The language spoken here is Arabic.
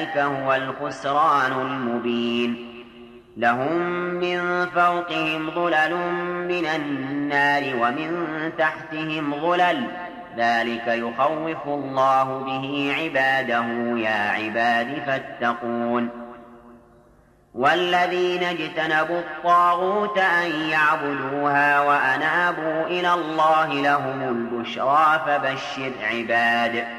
هو الخسران المبين. لهم من فوقهم ظلل من النار ومن تحتهم ظلل، ذلك يخوف الله به عباده، يا عباد فاتقون. والذين اجتنبوا الطاغوت أن يعبدوها وأنابوا إلى الله لهم البشرى، فبشر عباد.